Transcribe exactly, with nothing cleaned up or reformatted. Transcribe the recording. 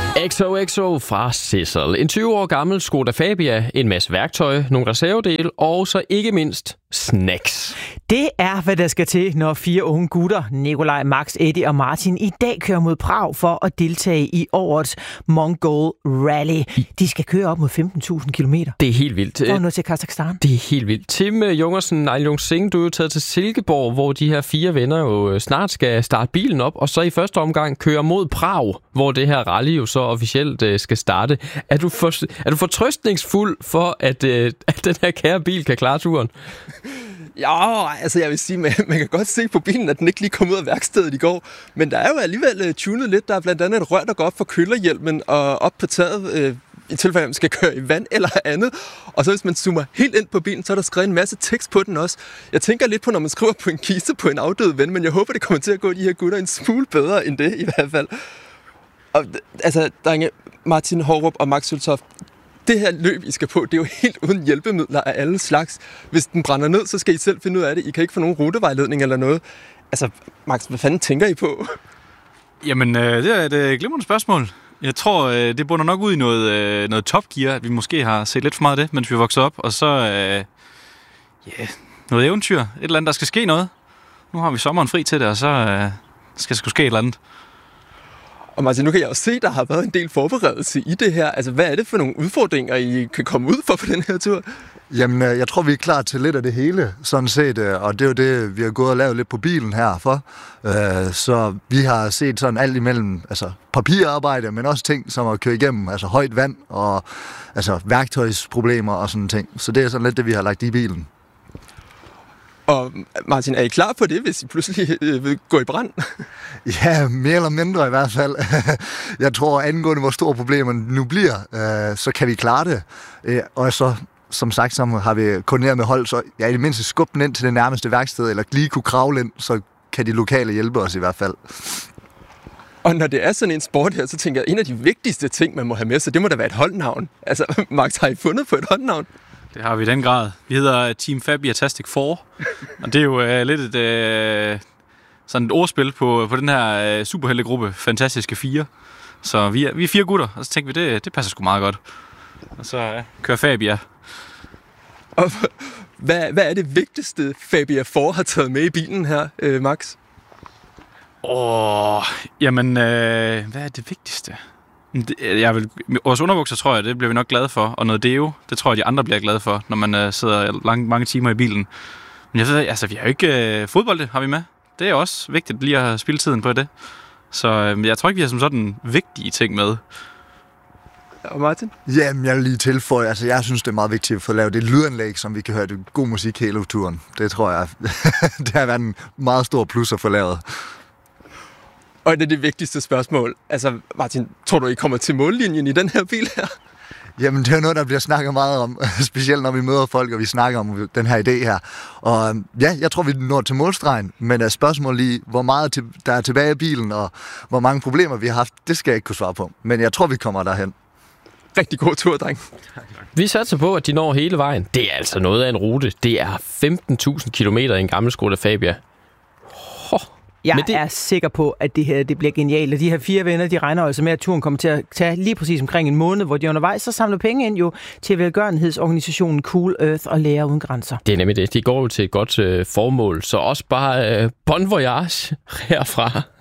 X O X O fra Sissel. En tyve år gammel Skoda Fabia, en masse værktøj, nogle reservedele og så ikke mindst snacks. Det er, hvad der skal til, når fire unge gutter, Nikolaj, Max, Eddie og Martin, i dag kører mod Prag for at deltage i årets Mongol Rally. De skal køre op mod femten tusind kilometer. Det er helt vildt. For nu til Kazakhstan. Det er helt vildt. Tim Jungersen, Nejlung Singh, du er jo taget til Silkeborg, hvor de her fire venner jo snart skal starte bilen op, og så i første omgang køre mod Prag, hvor det her rally jo så officielt øh, skal starte. Er du, for, er du fortrøstningsfuld for, at, øh, at den her kære bil kan klare turen? Ja, altså jeg vil sige, man, man kan godt se på bilen, at den ikke lige kom ud af værkstedet i går. Men der er jo alligevel uh, tunet lidt. Der er blandt andet et rør, der går op for kølerhjelmen og op på taget, uh, i tilfælde, at man skal køre i vand eller andet. Og så hvis man zoomer helt ind på bilen, så er der skrevet en masse tekst på den også. Jeg tænker lidt på, når man skriver på en kiste på en afdød ven, men jeg håber, det kommer til at gå de her gutter en smule bedre end det i hvert fald. Og altså, drenge, Martin Hårup og Max Søltoft, det her løb, I skal på, det er jo helt uden hjælpemidler af alle slags. Hvis den brænder ned, så skal I selv finde ud af det. I kan ikke få nogen rutevejledning eller noget. Altså, Max, hvad fanden tænker I på? Jamen, øh, det er et øh, glimrende spørgsmål. Jeg tror, øh, det bunder nok ud i noget, øh, noget Top Gear, at vi måske har set lidt for meget af det, mens vi voksede op. Og så, øh, yeah, noget eventyr. Et eller andet, der skal ske noget. Nu har vi sommeren fri til det, og så øh, skal der sgu ske et eller andet. Og Martin, nu kan jeg jo se, der har været en del forberedelse i det her. Altså, hvad er det for nogle udfordringer, I kan komme ud for på den her tur? Jamen, jeg tror, vi er klar til lidt af det hele, sådan set. Og det er jo det, vi har gået og lavet lidt på bilen her for. Så vi har set sådan alt imellem altså papirarbejde, men også ting, som at køre igennem. Altså højt vand og altså værktøjsproblemer og sådan ting. Så det er sådan lidt det, vi har lagt i bilen. Og Martin, er I klar på det, hvis I pludselig øh, vil gå i brand? Ja, mere eller mindre i hvert fald. Jeg tror, angående hvor store problemerne nu bliver, øh, så kan vi klare det. Øh, og så, som sagt, så har vi koordineret med hold, så jeg i det mindste skubbe den ind til det nærmeste værksted, eller lige kunne kravle ind, så kan de lokale hjælpe os i hvert fald. Og når det er sådan en sport her, så tænker jeg, at en af de vigtigste ting, man må have med sig, det må da være et holdnavn. Altså, Max, har I fundet på et holdnavn? Det har vi i den grad. Vi hedder Team Fabiatastic fire, og det er jo øh, lidt et, øh, sådan et ordspil på, på den her øh, superheltegruppe, Fantastiske Fire. Så vi er, vi er fire gutter, og så tænkte vi, det, det passer sgu meget godt. Og så øh, kører Fabia. Og hvad, hvad er det vigtigste, Fabia fire har taget med i bilen her, øh, Max? Åh, jamen, øh, hvad er det vigtigste? Jeg vil, vores underbukser, tror jeg, det bliver vi nok glade for. Og noget deo, det tror jeg, de andre bliver glade for, når man uh, sidder lang, mange timer i bilen. Men jeg ved, altså, vi har jo ikke uh, fodbold, har vi med. Det er også vigtigt lige at have spildtiden på det. Så uh, jeg tror ikke, vi har som sådan vigtige ting med. Og Martin? Jamen, jeg vil lige tilføje, altså jeg synes, det er meget vigtigt at få lavet det lydanlæg, som vi kan høre. Det er god musik hele turen. Det tror jeg, det har været en meget stor plus at få lavet. Og det er det vigtigste spørgsmål. Altså, Martin, tror du, I kommer til mållinjen i den her bil her? Jamen, det er noget, der bliver snakket meget om, specielt når vi møder folk, og vi snakker om den her idé her. Og ja, jeg tror, vi når til målstregen, men er spørgsmålet lige, hvor meget der er tilbage i bilen, og hvor mange problemer vi har haft, det skal jeg ikke kunne svare på. Men jeg tror, vi kommer derhen. Rigtig god tur, dreng. Vi satser på, at de når hele vejen. Det er altså noget af en rute. Det er femten tusind kilometer i en gammel Skoda Fabia. Oh. Jeg det... er sikker på, at det her det bliver genialt. Og de her fire venner, de regner altså med, at turen kommer til at tage lige præcis omkring en måned, hvor de undervejs så samler penge ind jo til velgørenhedsorganisationen Cool Earth og Læger Uden Grænser. Det er nemlig det. De går jo til et godt øh, formål. Så også bare øh, bon voyage herfra.